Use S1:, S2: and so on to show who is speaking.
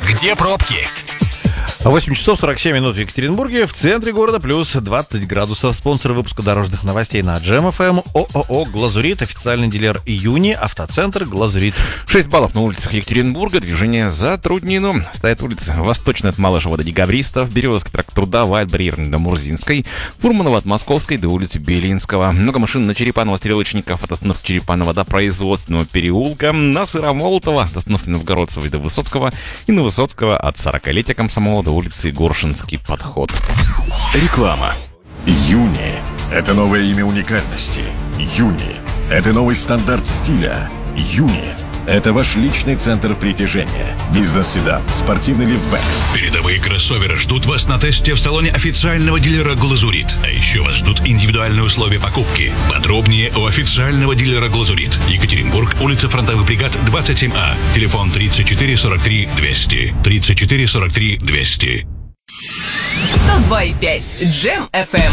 S1: Где пробки?
S2: 8 часов 47 минут в Екатеринбурге, в центре города плюс 20 градусов. Спонсор выпуска дорожных новостей на Джем ФМ ООО «Глазурит», официальный дилер «Июни», автоцентр «Глазурит».
S3: 6 баллов на улицах Екатеринбурга, движение затруднено. Стоят улицы Восточная от Малышева до Декабристов, Березовский тракт Труда, Вальдбарьерный до Мурзинской, Фурманова от Московской до улицы Белинского. Много машин на Черепанова, Стрелочников от остановки Черепанова до Производственного переулка, на Сыромолотова от остановки Новгородцева до Высоцкого и на Высоцкого от 40-летия Комсомола до улицы Горшинский подход.
S1: Реклама.
S4: Юни – это новое имя уникальности. Юни – это новый стандарт стиля. Юни – это ваш личный центр притяжения. Бизнес-седан, спортивный лифтбэк.
S5: Передовые кроссоверы ждут вас на тесте в салоне официального дилера «Глазурит». А еще вас ждут индивидуальные условия покупки. Подробнее у официального дилера «Глазурит». Екатеринбург, улица Фронтовых бригад, 27А. Телефон 34 43 200. 34 43 200.
S6: 102,5 Джем FM.